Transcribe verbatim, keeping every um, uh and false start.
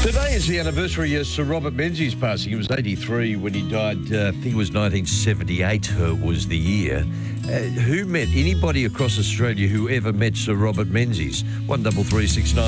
Today is the anniversary of Sir Robert Menzies passing. He was eighty-three when he died. Uh, I think it was nineteen seventy-eight uh, was the year. Uh, who met anybody across Australia who ever met Sir Robert Menzies? one double three six nine.